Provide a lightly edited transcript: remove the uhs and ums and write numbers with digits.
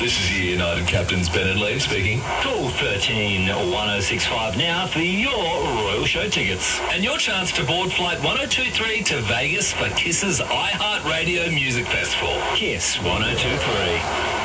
This is your United Captains Ben and Lee speaking. Call 13 1065 now for your Royal Show tickets. And your chance to board Flight 1023 to Vegas for KISS's iHeartRadio Music Festival. KISS 1023.